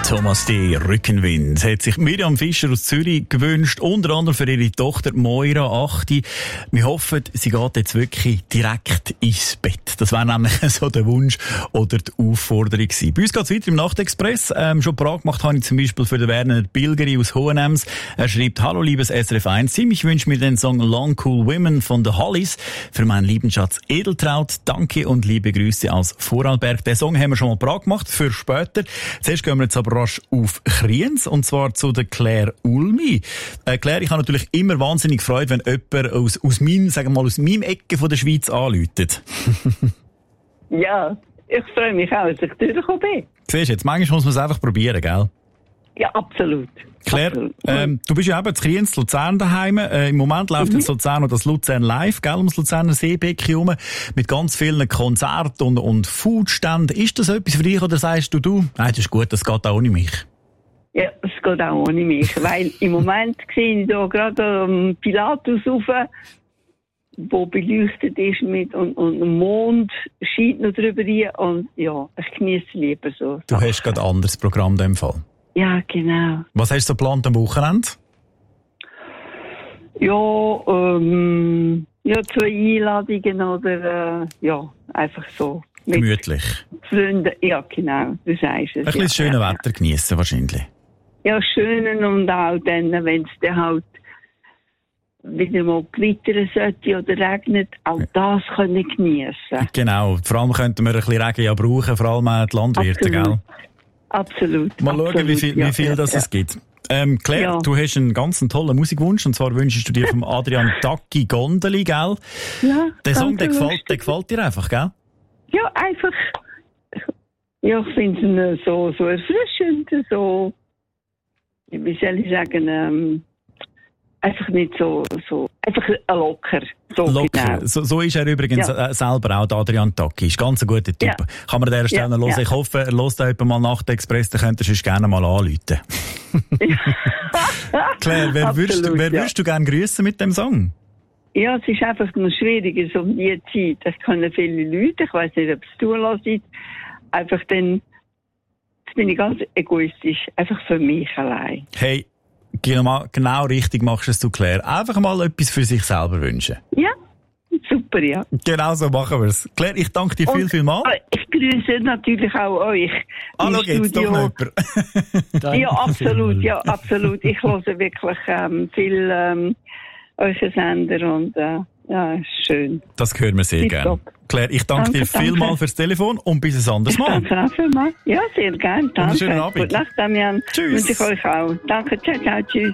Thomas D. Rückenwind hat sich Miriam Fischer aus Zürich gewünscht, unter anderem für ihre Tochter Moira 8. Wir hoffen, sie geht jetzt wirklich direkt ins Bett. Das wäre nämlich so der Wunsch oder die Aufforderung gewesen. Bei uns geht es weiter im Nachtexpress. Schon parat gemacht habe ich zum Beispiel für den Werner Bilgeri aus Hohenems. Er schreibt: Hallo liebes SRF 1 Team, ich wünsche mir den Song Long Cool Women von The Hollies für meinen lieben Schatz Edeltraut. Danke und liebe Grüße aus Vorarlberg. Den Song haben wir schon mal parat gemacht für später. Zuerst gehen wir jetzt aber rasch auf Kriens, und zwar zu der Claire Ulmi. Claire, ich habe natürlich immer wahnsinnig Freude, wenn jemand aus meinem Ecke von der Schweiz anläutet. Ja, ich freue mich auch, dass ich durchgekommen bin. Siehst du, jetzt manchmal muss man es einfach probieren, gell? Ja, absolut. Claire, du bist ja eben in Kriens, Luzern daheim. Im Moment läuft in Luzern noch das Luzern Live, gell, ums Luzerner Seebecken herum, mit ganz vielen Konzerten und Foodständen. Ist das etwas für dich, oder sagst du, nein, das ist gut, das geht auch ohne mich? Ja, es geht auch ohne mich, weil im Moment sehe ich da gerade Pilatus rauf, wo beleuchtet ist und der Mond scheint noch drüber rein, und ja, ich genieße lieber so. Du hast gerade ein anderes Programm in dem Fall. Ja, genau. Was hast du so geplant am Wochenende? Ja, 2 Einladungen oder, einfach so. Gemütlich. Freunde, ja, genau, du sagst es. Ein bisschen das schöne Wetter genießen wahrscheinlich. Ja, schönen, und auch dann, wenn es dann halt wieder mal gewittern sollte oder regnet, auch das können genießen. Genau, vor allem könnten wir ein bisschen Regen ja brauchen, vor allem auch die Landwirte, absolut. Gell? Absolut. Mal schauen, wie viel es gibt. Claire, du hast einen ganz tollen Musikwunsch, und zwar wünschst du dir vom Adrian Tacchi Gondeli, gell? Ja. Der Song, der gefällt dir einfach, gell? Ja, einfach. Ja, ich finde es so erfrischend, so, wie soll ich sagen, einfach nicht so einfach locker. Locker. Genau. So ist er übrigens selber auch, der Adrian Tacchi. Ist ganz ein guter Typ. Ja. Kann man an dieser Stelle hören. Ich hoffe, er hört jemand mal nach der Express, dann könnt ihr sonst gerne mal anrufen. Claire, wer würdest du gerne grüßen mit dem Song? Ja, es ist einfach noch schwierig, so um die Zeit. Das können viele Leute, ich weiss nicht, ob es zulässt. Einfach dann, jetzt bin ich ganz egoistisch, einfach für mich allein. Hey, genau richtig machst du es, du, Claire. Einfach mal etwas für sich selber wünschen. Ja, super, ja. Genau so machen wir es. Claire, ich danke dir viel. Ich grüße natürlich auch euch. Hallo, geht's doch noch jemand? Ja, absolut. Ich höre wirklich viel euren Sender, und ist schön. Das hören wir sehr gerne. Claire, ich danke dir vielmals fürs Telefon und bis ein anderes Mal. Danke auch vielmals. Ja, sehr gerne. Danke. Einen schönen Abend. Gute Nacht, Damian. Tschüss. Wünsche ich euch auch. Danke, ciao, tschüss.